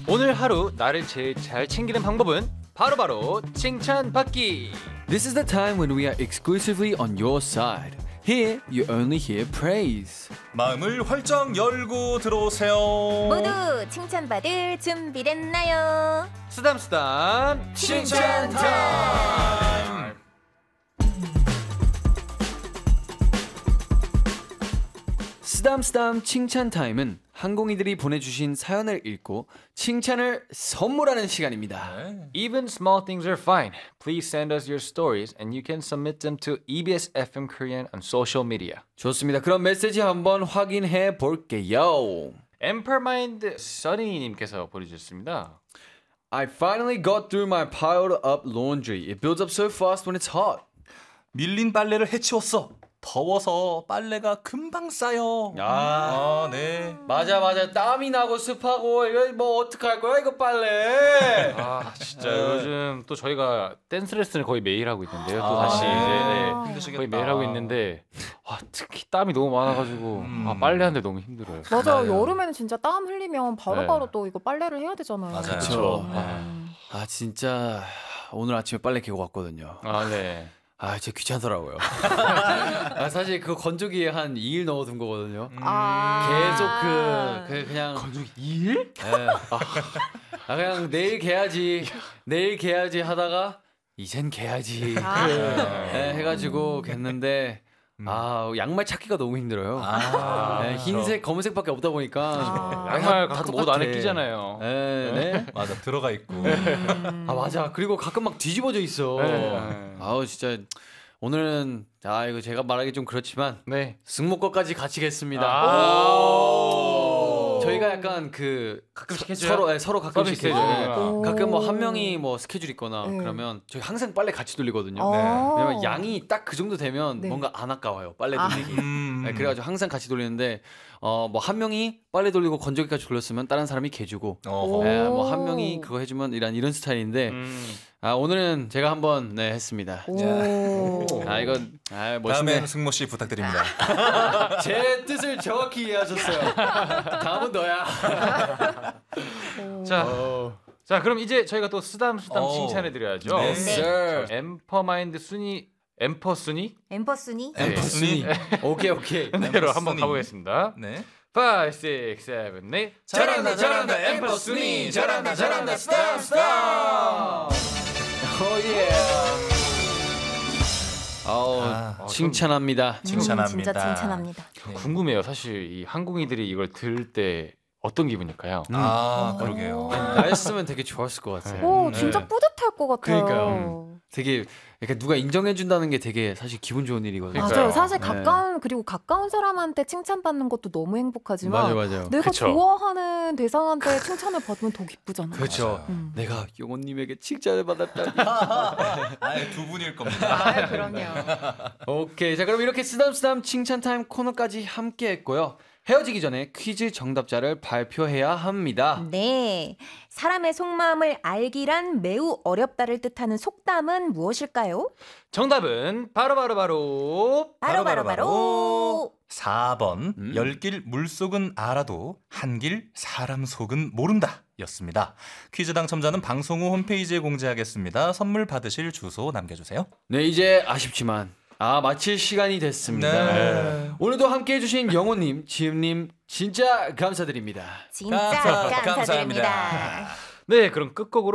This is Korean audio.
오늘 하루 나를 제일 잘 챙기는 방법은 바로바로 칭찬받기. This is the time when we are exclusively on your side. Here, you only hear praise. 마음을 활짝 열고 들어오세요. 모두 칭찬받을 준비됐나요? 쓰담쓰담 칭찬 타임. 쓰담쓰담 칭찬 타임은 항공이들이 보내주신 사연을 읽고 칭찬을 선물하는 시간입니다. Even small things are fine. Please send us your stories and you can submit them to EBS FM Korean on social media. 좋습니다. 그럼 메시지 한번 확인해 볼게요. Empermind Sunny님께서 보내주셨습니다. I finally got through my piled up laundry. It builds up so fast when it's hot. 밀린 빨래를 해치웠어. 더워서 빨래가 금방 쌓여. 네. 맞아. 땀이 나고 습하고 이거 뭐 어떡할 거야 이거 빨래. 아 진짜 요즘 또 저희가 댄스 레슨을 거의 매일 하고 있는데요. 또 다시 이제 힘드시겠다. 거의 매일 하고 있는데 특히 땀이 너무 많아가지고 빨래하는데 너무 힘들어요. 맞아요. 여름에는 진짜 땀 흘리면 바로바로 네. 또 이거 빨래를 해야 되잖아요. 맞아요. 그렇죠. 아 진짜 오늘 아침에 빨래 개고 왔거든요. 아 네. 아 진짜 귀찮더라고요. 사실 그 건조기에 한 2일 넣어둔 거거든요. 계속 그냥 건조기 2일? 그냥 내일 개야지 하다가 이젠 개야지 해가지고 겠는데 양말 찾기가 너무 힘들어요. 흰색 검은색밖에 없다 보니까 양말 다 가끔 옷 똑같아. 안에 끼잖아요. 네. 맞아, 들어가 있고. 맞아. 그리고 가끔 막 뒤집어져 있어. 아우 진짜 오늘은 이거 제가 말하기 좀 그렇지만 네. 승모껏까지 가치겠습니다. 저희가 약간 가끔씩 해줘요? 서로 가끔씩 서비스 해줘요. 해줘요. 가끔 뭐 한 명이 뭐 스케줄 있거나 그러면 저희 항상 빨래 같이 돌리거든요. 왜냐면 양이 딱 그 정도 되면 뭔가 안 아까워요. 빨래 돌리기. 그래가지고 항상 같이 돌리는데 뭐 한 명이 빨래 돌리고 건조기까지 돌렸으면 다른 사람이 개주고 뭐 한 명이 그거 해주면 이런 스타일인데 오늘은 제가 한번 했습니다. 이건 멋있네. 다음엔 승모 씨 부탁드립니다. 제 뜻을 정확히 이해하셨어요. 다음은 너야. 자 그럼 이제 저희가 또 쓰담쓰담 칭찬해드려야죠. 네. sir. 엠퍼마인드 순위 엠퍼 순위? 엠퍼순이? 엠퍼순이. 오케이. 대로 한번 가보겠습니다. 네. 5, 6, 7, 8 잘한다 엠퍼순이. 잘한다 스탑. 오예. 칭찬합니다. 칭찬합니다. 진짜 칭찬합니다. 궁금해요. 사실 이 항공이들이 이걸 들을 때 어떤 기분일까요? 그러게요. 나였으면 되게 좋았을 것 같아요. 오, 진짜 뿌듯할 것 같아요. 그러니까요. 되게 누가 인정해준다는 게 되게 사실 기분 좋은 일이거든요. 맞아요. 사실 네. 가까운 사람한테 칭찬받는 것도 너무 행복하지만 맞아요. 내가 그쵸. 좋아하는 대상한테 칭찬을 받으면 더 기쁘잖아요. 그렇죠. 내가 용호님에게 칭찬을 받았다니. 두 분일 겁니다. 그럼요. 오케이. 자, 그럼 이렇게 쓰담쓰담 칭찬 타임 코너까지 함께 했고요. 헤어지기 전에 퀴즈 정답자를 발표해야 합니다. 네. 사람의 속마음을 알기란 매우 어렵다를 뜻하는 속담은 무엇일까요? 정답은 바로 바로 4번 열길 물속은 알아도 한길 사람 속은 모른다 였습니다. 퀴즈 당첨자는 방송 후 홈페이지에 공지하겠습니다. 선물 받으실 주소 남겨주세요. 네, 이제 아쉽지만 마칠 시간이 됐습니다. 네. 오늘도 함께해 주신 영호님, 지음님 진짜 감사드립니다. 진짜 감사드립니다. 감사합니다. 네, 그럼 끝곡으로